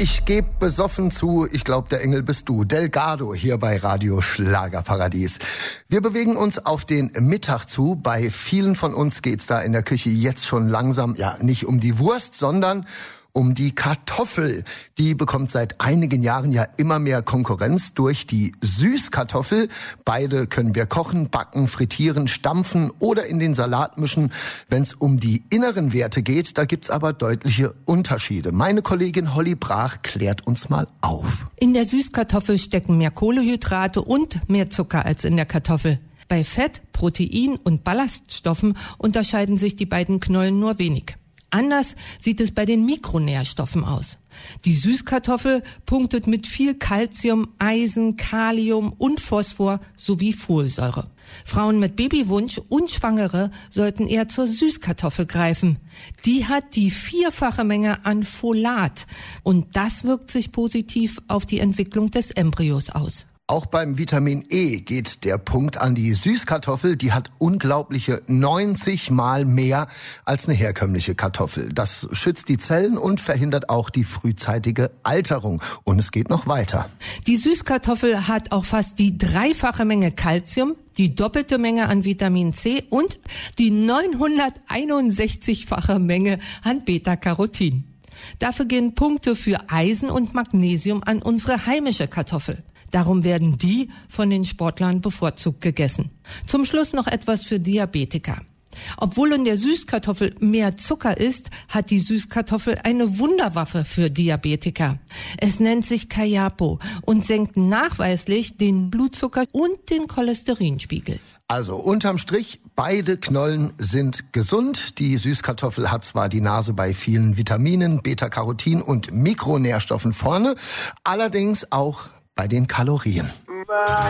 Ich gebe besoffen zu, ich glaube, der Engel bist du. Delgado hier bei Radio Schlagerparadies. Wir bewegen uns auf den Mittag zu. Bei vielen von uns geht's da in der Küche jetzt schon langsam, ja, nicht um die Wurst, sondern um die Kartoffel. Die bekommt seit einigen Jahren ja immer mehr Konkurrenz durch die Süßkartoffel. Beide können wir kochen, backen, frittieren, stampfen oder in den Salat mischen. Wenn es um die inneren Werte geht, da gibt's aber deutliche Unterschiede. Meine Kollegin Holly Brach klärt uns mal auf. In der Süßkartoffel stecken mehr Kohlenhydrate und mehr Zucker als in der Kartoffel. Bei Fett, Protein und Ballaststoffen unterscheiden sich die beiden Knollen nur wenig. Anders sieht es bei den Mikronährstoffen aus. Die Süßkartoffel punktet mit viel Calcium, Eisen, Kalium und Phosphor sowie Folsäure. Frauen mit Babywunsch und Schwangere sollten eher zur Süßkartoffel greifen. Die hat die 4-fache Menge an Folat und das wirkt sich positiv auf die Entwicklung des Embryos aus. Auch beim Vitamin E geht der Punkt an die Süßkartoffel. Die hat unglaubliche 90 Mal mehr als eine herkömmliche Kartoffel. Das schützt die Zellen und verhindert auch die frühzeitige Alterung. Und es geht noch weiter. Die Süßkartoffel hat auch fast die 3-fache Menge Calcium, die doppelte Menge an Vitamin C und die 961-fache Menge an Beta-Carotin. Dafür gehen Punkte für Eisen und Magnesium an unsere heimische Kartoffel. Darum werden die von den Sportlern bevorzugt gegessen. Zum Schluss noch etwas für Diabetiker. Obwohl in der Süßkartoffel mehr Zucker ist, hat die Süßkartoffel eine Wunderwaffe für Diabetiker. Es nennt sich Kayapo und senkt nachweislich den Blutzucker und den Cholesterinspiegel. Also unterm Strich, beide Knollen sind gesund. Die Süßkartoffel hat zwar die Nase bei vielen Vitaminen, Beta-Carotin und Mikronährstoffen vorne, allerdings auch bei den Kalorien.